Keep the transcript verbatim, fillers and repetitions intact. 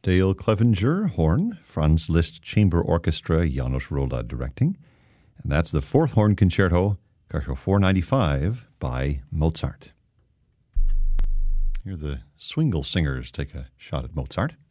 Dale Clevenger, horn, Franz Liszt Chamber Orchestra, Janos Rolda directing. And that's the Fourth Horn Concerto, Concerto four ninety-five by Mozart. Here the Swingle Singers take a shot at Mozart.